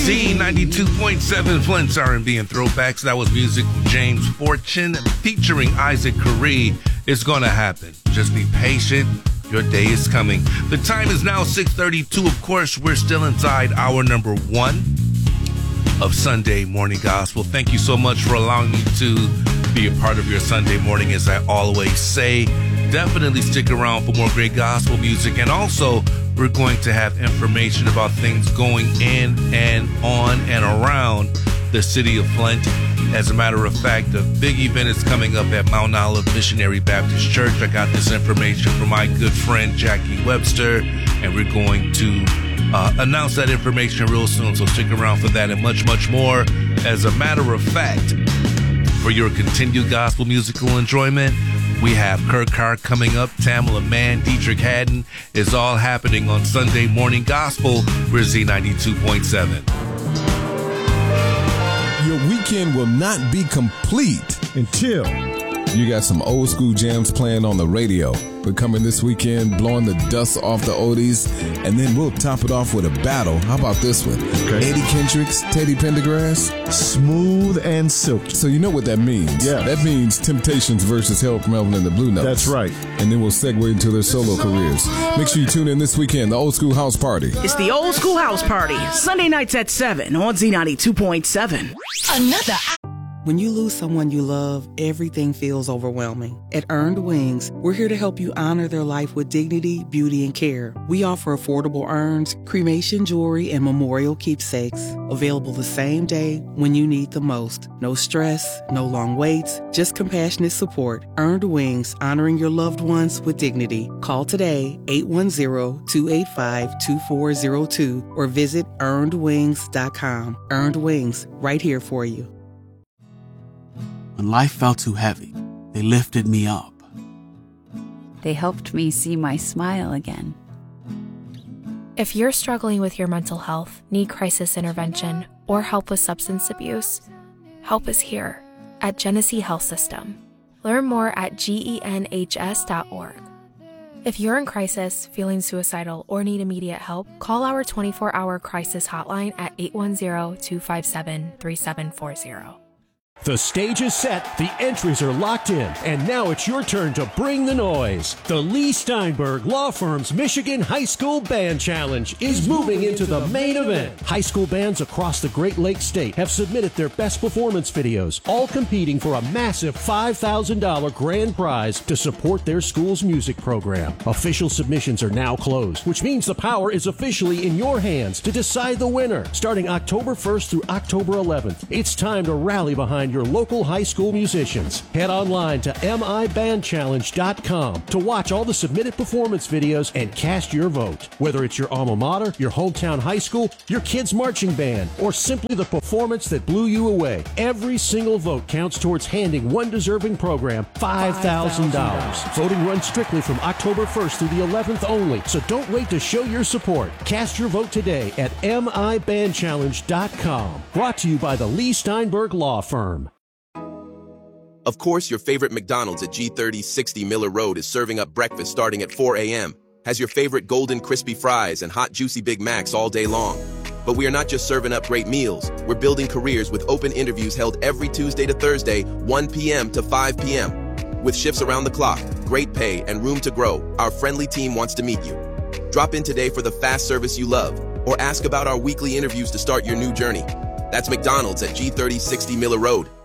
Z92.7 Flint's R&B and Throwbacks. That was music from James Fortune featuring Isaac Curry. It's going to happen. Just be patient. Your day is coming. The time is now 6:32. Of course, we're still inside hour number 1 of Sunday Morning Gospel. Thank you so much for allowing me to be a part of your Sunday morning. As I always say, definitely stick around for more great gospel music. And also, we're going to have information about things going in and on and around the city of Flint. As a matter of fact, a big event is coming up at Mount Olive Missionary Baptist Church. I got this information from my good friend Jackie Webster, and we're going to announce that information real soon. So stick around for that and much, much more. As a matter of fact, for your continued gospel musical enjoyment, we have Kirk Carr coming up, Tamala Mann, Dietrich Haddon. Is all happening on Sunday Morning Gospel. We're Z92.7. Your weekend will not be complete until you got some old school jams playing on the radio. We're coming this weekend, blowing the dust off the oldies, and then we'll top it off with a battle. How about this one? Okay. Eddie Kendricks, Teddy Pendergrass. Smooth and silky. So you know what that means. Yeah. That means Temptations versus Harold Melvin and the Blue Notes. That's right. And then we'll segue into their solo careers. Make sure you tune in this weekend, the Old School House Party. It's the Old School House Party, Sunday nights at 7 on Z92.7. Another. When you lose someone you love, everything feels overwhelming. At Earned Wings, we're here to help you honor their life with dignity, beauty, and care. We offer affordable urns, cremation jewelry, and memorial keepsakes. Available the same day when you need the most. No stress, no long waits, just compassionate support. Earned Wings, honoring your loved ones with dignity. Call today, 810-285-2402, or visit earnedwings.com. Earned Wings, right here for you. When life felt too heavy, they lifted me up. They helped me see my smile again. If you're struggling with your mental health, need crisis intervention, or help with substance abuse, help is here at Genesee Health System. Learn more at genhs.org. If you're in crisis, feeling suicidal, or need immediate help, call our 24-hour crisis hotline at 810-257-3740. The stage is set, the entries are locked in, and now it's your turn to bring the noise. The Lee Steinberg Law Firm's Michigan High School Band Challenge is moving into the main event. High school bands across the Great Lakes State have submitted their best performance videos, all competing for a massive $5,000 grand prize to support their school's music program. Official submissions are now closed, which means the power is officially in your hands to decide the winner. Starting October 1st through October 11th, it's time to rally behind your local high school musicians. Head online to mibandchallenge.com to watch all the submitted performance videos and cast your vote. Whether it's your alma mater, your hometown high school, your kid's marching band, or simply the performance that blew you away, every single vote counts towards handing one deserving program $5,000. Voting runs strictly from October 1st through the 11th only, so don't wait to show your support. Cast your vote today at mibandchallenge.com. Brought to you by the Lee Steinberg Law Firm. Of course, your favorite McDonald's at G3060 Miller Road is serving up breakfast starting at 4 a.m. Has your favorite golden crispy fries and hot juicy Big Macs all day long. But we are not just serving up great meals. We're building careers with open interviews held every Tuesday to Thursday, 1 p.m. to 5 p.m. With shifts around the clock, great pay, and room to grow, our friendly team wants to meet you. Drop in today for the fast service you love, or ask about our weekly interviews to start your new journey. That's McDonald's at G3060 Miller Road.